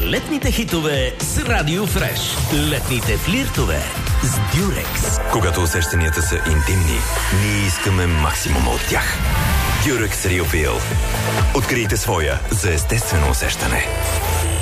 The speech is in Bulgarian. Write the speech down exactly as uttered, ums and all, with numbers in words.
Летните хитове с Радио Фреш. Летните флиртове с Дюрекс. Когато усещанията са интимни, ние искаме максимума от тях. Дюрекс Real Feel. Открийте своя за естествено усещане.